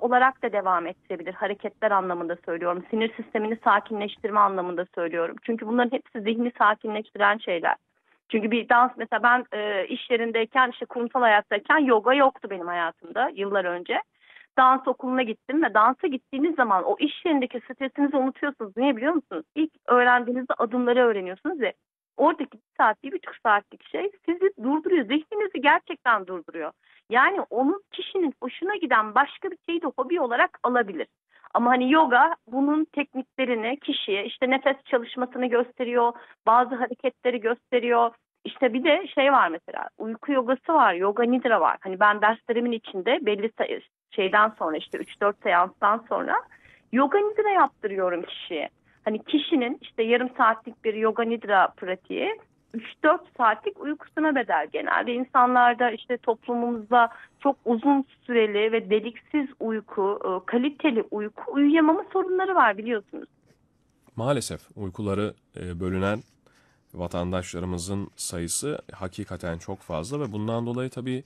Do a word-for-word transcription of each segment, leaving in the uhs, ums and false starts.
olarak da devam ettirebilir. Hareketler anlamında söylüyorum. Sinir sistemini sakinleştirme anlamında söylüyorum. Çünkü bunların hepsi zihni sakinleştiren şeyler. Çünkü bir dans mesela ben e, iş yerindeyken işte kurumsal hayattayken yoga yoktu benim hayatımda yıllar önce. Dans okuluna gittim ve dansa gittiğiniz zaman o iş yerindeki stresinizi unutuyorsunuz. Niye biliyor musunuz? İlk öğrendiğinizde adımları öğreniyorsunuz ve oradaki bir saat, bir buçuk saatlik şey sizi durduruyor. Zihninizi gerçekten durduruyor. Yani onun kişinin hoşuna giden başka bir şeyi de hobi olarak alabilir. Ama hani yoga bunun tekniklerini kişiye işte nefes çalışmasını gösteriyor, bazı hareketleri gösteriyor. İşte bir de şey var mesela uyku yogası var, yoga nidra var. Hani ben derslerimin içinde belli say- şeyden sonra işte üç dört seanstan sonra yoga nidra yaptırıyorum kişiye. Hani kişinin işte yarım saatlik bir yoga nidra pratiği üç dört saatlik uykusuna bedel. Genelde insanlarda işte toplumumuzda çok uzun süreli ve deliksiz uyku, e, kaliteli uyku uyuyamama sorunları var biliyorsunuz. Maalesef uykuları e, bölünen vatandaşlarımızın sayısı hakikaten çok fazla ve bundan dolayı tabii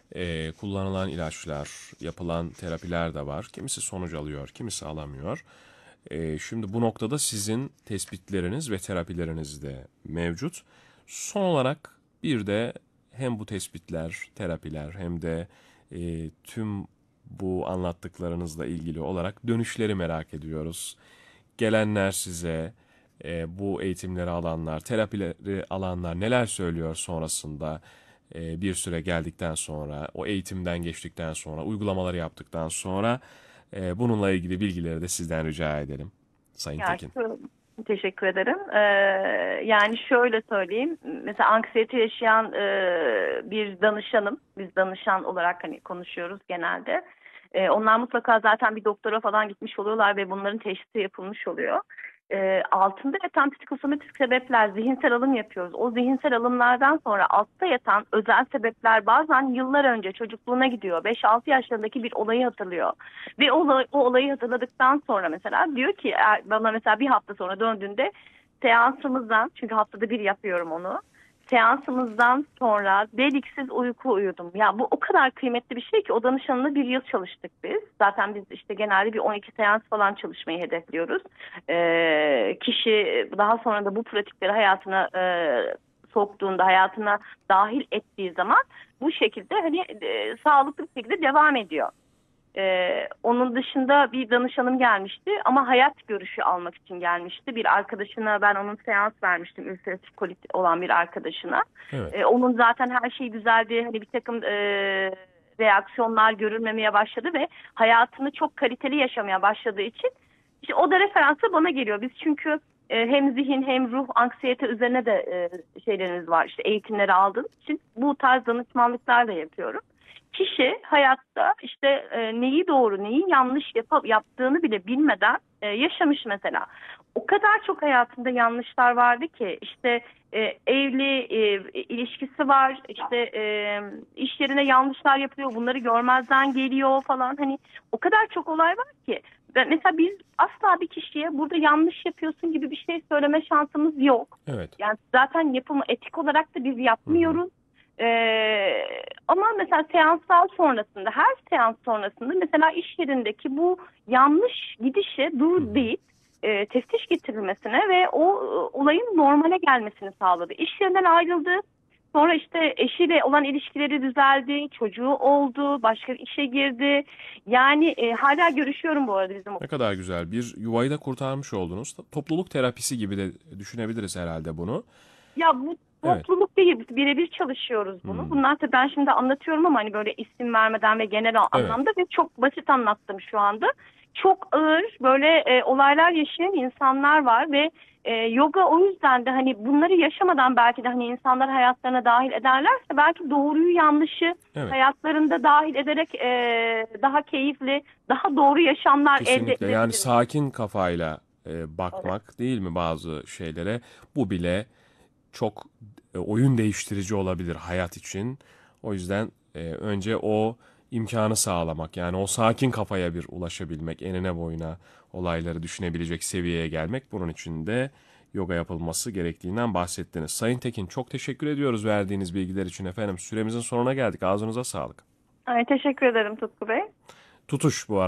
e, kullanılan ilaçlar, yapılan terapiler de var. Kimisi sonuç alıyor, kimisi alamıyor. E, şimdi bu noktada sizin tespitleriniz ve terapileriniz de mevcut. Son olarak bir de hem bu tespitler, terapiler hem de e, tüm bu anlattıklarınızla ilgili olarak dönüşleri merak ediyoruz. Gelenler size, e, bu eğitimleri alanlar, terapileri alanlar neler söylüyor sonrasında? E, bir süre geldikten sonra, o eğitimden geçtikten sonra, uygulamaları yaptıktan sonra e, bununla ilgili bilgileri de sizden rica edelim, Sayın Yani Tekin. şu- teşekkür ederim. Ee, yani şöyle söyleyeyim. Mesela anksiyete yaşayan e, bir danışanım. Biz danışan olarak hani konuşuyoruz genelde. Ee, onlar mutlaka zaten bir doktora falan gitmiş oluyorlar ve bunların teşhisi yapılmış oluyor. Ee, altında yatan psikosomatik sebepler, zihinsel alım yapıyoruz. O zihinsel alımlardan sonra altta yatan özel sebepler bazen yıllar önce çocukluğuna gidiyor. beş altı yaşlarındaki bir olayı hatırlıyor. Ve o, olay- o olayı hatırladıktan sonra mesela diyor ki eğer bana mesela bir hafta sonra döndüğünde seansımızdan çünkü haftada bir yapıyorum onu. Seansımızdan sonra deliksiz uyku uyudum. Ya bu o kadar kıymetli bir şey ki o danışanla bir yıl çalıştık biz. Zaten biz işte genelde bir on iki seans falan çalışmayı hedefliyoruz. Ee, kişi daha sonra da bu pratikleri hayatına e, soktuğunda, hayatına dahil ettiği zaman bu şekilde hani e, sağlıklı bir şekilde devam ediyor. Ee, onun dışında bir danışanım gelmişti ama hayat görüşü almak için gelmişti. Bir arkadaşına ben onun seans vermiştim. Ülseratif kolit olan bir arkadaşına. Evet. Ee, onun zaten her şey güzeldi. Hani bir takım e, reaksiyonlar görülmemeye başladı ve hayatını çok kaliteli yaşamaya başladığı için işte o da referansı bana geliyor. Biz çünkü e, hem zihin hem ruh anksiyete üzerine de e, şeyleriniz var. İşte eğitimleri aldığım için bu tarz danışmanlıklar da yapıyorum. Kişi hayatta işte e, neyi doğru, neyi yanlış yap yaptığını bile bilmeden e, yaşamış mesela. O kadar çok hayatında yanlışlar vardı ki işte e, evli e, ilişkisi var, işte e, iş yerine yanlışlar yapıyor, bunları görmezden geliyor falan. Hani o kadar çok olay var ki. Ve mesela biz asla bir kişiye burada yanlış yapıyorsun gibi bir şey söyleme şansımız yok. Evet. Yani zaten yapımı etik olarak da biz Hı hı. yapmıyoruz. Ee, ama mesela seansal sonrasında, her seans sonrasında mesela iş yerindeki bu yanlış gidişe Hı dur hı. deyip e, teftiş getirilmesine ve o e, olayın normale gelmesini sağladı. İş yerinden ayrıldı. Sonra işte eşiyle olan ilişkileri düzeldi, çocuğu oldu, başka bir işe girdi. Yani e, hala görüşüyorum bu arada bizim. Ne kadar güzel. Bir yuvayı da kurtarmış oldunuz. Topluluk terapisi gibi de düşünebiliriz herhalde bunu. Ya bu Evet. topluluk değil, birebir çalışıyoruz bunu. Hmm. Bunlar da ben şimdi anlatıyorum ama hani böyle isim vermeden ve genel Evet. anlamda ve çok basit anlattım şu anda. Çok ağır böyle e, olaylar yaşayan insanlar var ve e, yoga o yüzden de hani bunları yaşamadan belki de hani insanlar hayatlarına dahil ederlerse belki doğruyu yanlışı Evet. hayatlarında dahil ederek e, daha keyifli, daha doğru yaşamlar elde Kesinlikle. Yani edebilirler. sakin kafayla e, Evet. bakmak değil mi bazı şeylere? Bu bile çok e, oyun değiştirici olabilir hayat için. O yüzden e, önce o imkanı sağlamak, yani o sakin kafaya bir ulaşabilmek, enine boyuna olayları düşünebilecek seviyeye gelmek, bunun için de yoga yapılması gerektiğinden bahsettiniz. Sayın Tekin, çok teşekkür ediyoruz verdiğiniz bilgiler için efendim. Süremizin sonuna geldik. Ağzınıza sağlık. Ay, teşekkür ederim Tutku Bey. Tutuş bu arada.